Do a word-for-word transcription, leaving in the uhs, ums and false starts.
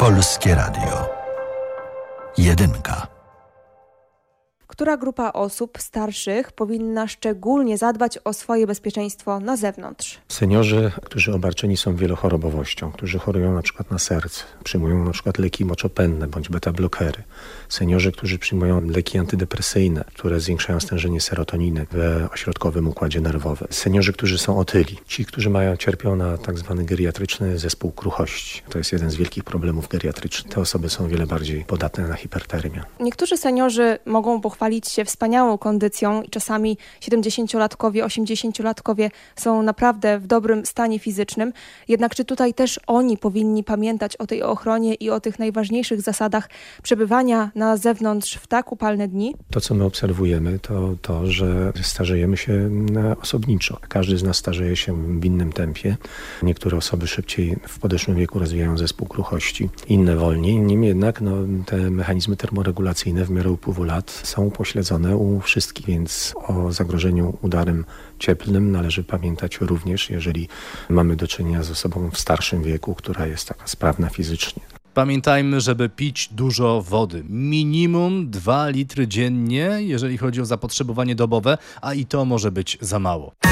Polskie Radio. Jedynka. Która grupa osób starszych powinna szczególnie zadbać o swoje bezpieczeństwo na zewnątrz? Seniorzy, którzy obarczeni są wielochorobowością, którzy chorują na przykład na serce, przyjmują na przykład leki moczopędne bądź beta-blokery. Seniorzy, którzy przyjmują leki antydepresyjne, które zwiększają stężenie serotoniny w ośrodkowym układzie nerwowym. Seniorzy, którzy są otyli. Ci, którzy mają, cierpią na tak zwany geriatryczny zespół kruchości. To jest jeden z wielkich problemów geriatrycznych. Te osoby są o wiele bardziej podatne na hipertermię. Niektórzy seniorzy mogą pochwalić się wspaniałą kondycją i czasami siedemdziesięciolatkowie, osiemdziesięciolatkowie są naprawdę w dobrym stanie fizycznym. Jednak czy tutaj też oni powinni pamiętać o tej ochronie i o tych najważniejszych zasadach przebywania na zewnątrz w tak upalne dni? To, co my obserwujemy, to to, że starzejemy się osobniczo. Każdy z nas starzeje się w innym tempie. Niektóre osoby szybciej w podeszłym wieku rozwijają zespół kruchości, inne wolniej. Niemniej jednak no, te mechanizmy termoregulacyjne w miarę upływu lat są pośledzone u wszystkich, więc o zagrożeniu udarem cieplnym należy pamiętać również, jeżeli mamy do czynienia z osobą w starszym wieku, która jest taka sprawna fizycznie. Pamiętajmy, żeby pić dużo wody. Minimum dwa litry dziennie, jeżeli chodzi o zapotrzebowanie dobowe, a i to może być za mało.